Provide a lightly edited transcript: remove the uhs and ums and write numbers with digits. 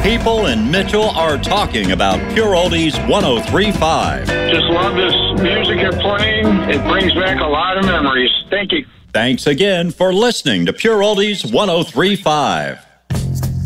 People in Mitchell are talking about Pure Oldies 103.5. Just love this music you're playing. It brings back a lot of memories. Thank you. Thanks again for listening to Pure Oldies 103.5.